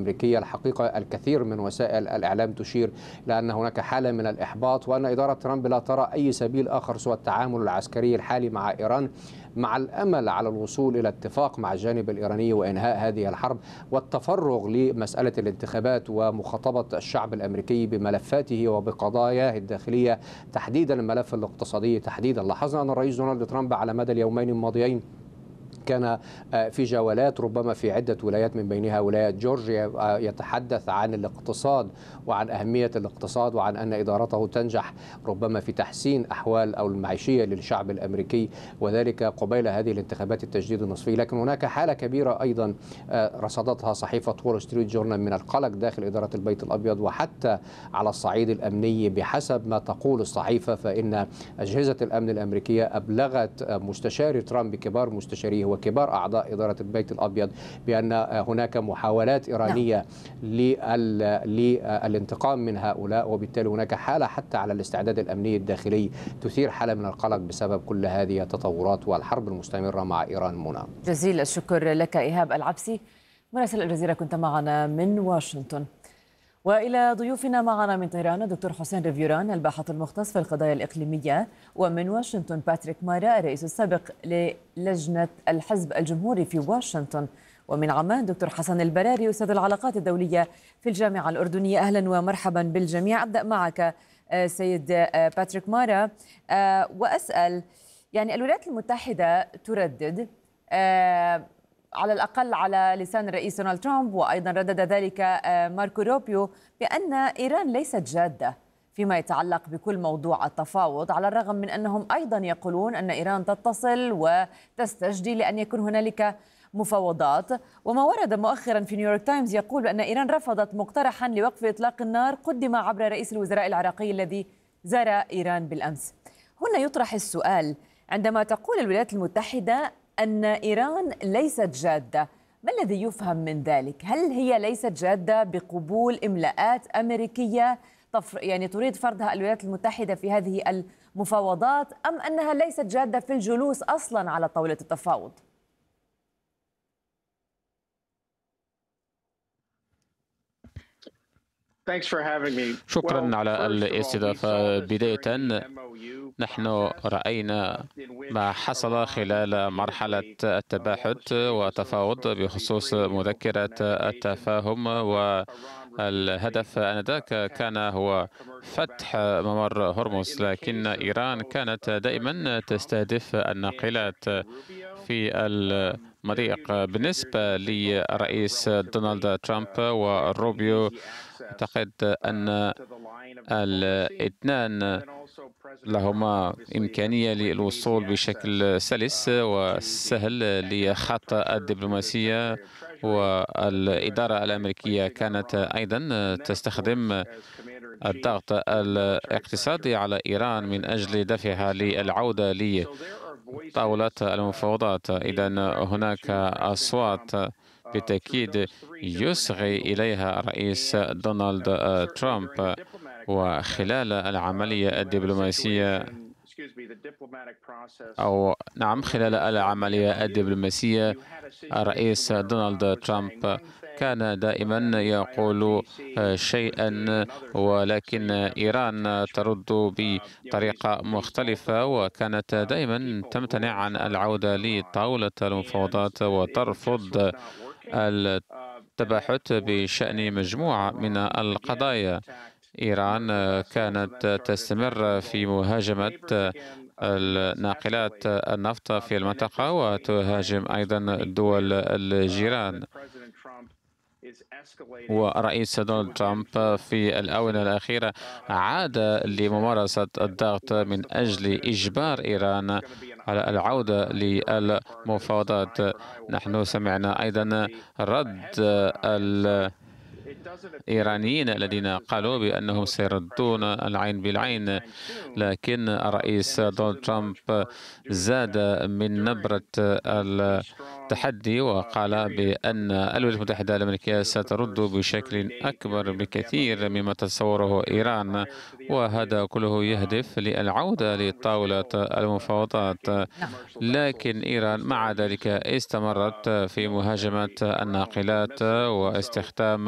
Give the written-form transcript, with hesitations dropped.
الأمريكية. الحقيقة الكثير من وسائل الإعلام تشير إلى أن هناك حالة من الإحباط، وأن إدارة ترامب لا ترى أي سبيل آخر سوى التعامل العسكري الحالي مع إيران، مع الأمل على الوصول إلى اتفاق مع الجانب الإيراني وإنهاء هذه الحرب والتفرغ لمسألة الانتخابات ومخاطبة الشعب الأمريكي بملفاته وبقضاياه الداخلية، تحديدا الملف الاقتصادي تحديدا. لاحظنا أن الرئيس دونالد ترامب على مدى اليومين الماضيين كان في جولات ربما في عدة ولايات من بينها ولاية جورجيا يتحدث عن الاقتصاد وعن أهمية الاقتصاد وعن أن إدارته تنجح ربما في تحسين أحوال أو المعيشية للشعب الأمريكي، وذلك قبيل هذه الانتخابات التجديد النصفي. لكن هناك حالة كبيرة أيضا رصدتها صحيفة وول ستريت جورنال من القلق داخل إدارة البيت الأبيض وحتى على الصعيد الأمني. بحسب ما تقول الصحيفة فإن أجهزة الأمن الأمريكية أبلغت مستشاري ترامب كبار مستشاريه وكبار أعضاء إدارة البيت الأبيض بأن هناك محاولات إيرانية للانتقام من هؤلاء، وبالتالي هناك حالة حتى على الاستعداد الأمني الداخلي تثير حالة من القلق بسبب كل هذه التطورات والحرب المستمرة مع إيران. منى، جزيل الشكر لك إيهاب العبسي مراسل الجزيرة، كنت معنا من واشنطن. وإلى ضيوفنا معنا من طهران دكتور حسين ريفيوران الباحث المختص في القضايا الإقليمية، ومن واشنطن باتريك مارا الرئيس السابق للجنة الحزب الجمهوري في واشنطن، ومن عمان دكتور حسن البراري أستاذ العلاقات الدولية في الجامعة الأردنية. أهلا ومرحبا بالجميع. أبدأ معك سيد باتريك مارا وأسأل، يعني الولايات المتحدة تردد على الأقل على لسان الرئيس دونالد ترامب، وأيضا ردد ذلك ماركو روبيو، بأن إيران ليست جادة فيما يتعلق بكل موضوع التفاوض، على الرغم من أنهم أيضا يقولون أن إيران تتصل وتستجدي لأن يكون هنالك مفاوضات. وما ورد مؤخرا في نيويورك تايمز يقول بأن إيران رفضت مقترحا لوقف إطلاق النار قدم عبر رئيس الوزراء العراقي الذي زار إيران بالأمس. هنا يطرح السؤال، عندما تقول الولايات المتحدة أن إيران ليست جادة، ما الذي يفهم من ذلك؟ هل هي ليست جادة بقبول إملاءات أمريكية يعني تريد فرضها الولايات المتحدة في هذه المفاوضات، أم أنها ليست جادة في الجلوس أصلا على طاولة التفاوض؟ شكرا على الاستضافة. بداية نحن رأينا ما حصل خلال مرحلة التباحث والتفاوض بخصوص مذكرة التفاهم، والهدف آنذاك كان هو فتح ممر هرمز، لكن إيران كانت دائما تستهدف الناقلات في المضيق. بالنسبة لرئيس دونالد ترامب وروبيو، أعتقد أن الاثنان لهما إمكانية للوصول بشكل سلس وسهل لخط الدبلوماسية، والإدارة الأمريكية كانت أيضا تستخدم الضغط الاقتصادي على إيران من أجل دفعها للعودة لطاولة المفاوضات. إذن هناك أصوات بالتأكيد يصغي إليها الرئيس دونالد ترامب، وخلال العملية الدبلوماسية خلال العملية الدبلوماسية الرئيس دونالد ترامب كان دائما يقول شيئا، ولكن إيران ترد بطريقة مختلفة، وكانت دائما تمتنع عن العودة لطاولة المفاوضات وترفض التباحث بشأن مجموعة من القضايا. إيران كانت تستمر في مهاجمة ناقلات النفط في المنطقة وتهاجم أيضا الدول الجيران. ورئيس دونالد ترامب في الآونة الأخيرة عاد لممارسة الضغط من أجل إجبار إيران على العودة للمفاوضات. نحن سمعنا أيضا رد الإيرانيين الذين قالوا بأنهم سيردون العين بالعين، لكن الرئيس دونالد ترامب زاد من نبرة التحدي وقال بأن الولايات المتحدة الأمريكية سترد بشكل أكبر بكثير مما تتصوره إيران، وهذا كله يهدف للعودة لطاولة المفاوضات. لكن إيران مع ذلك استمرت في مهاجمة الناقلات واستخدام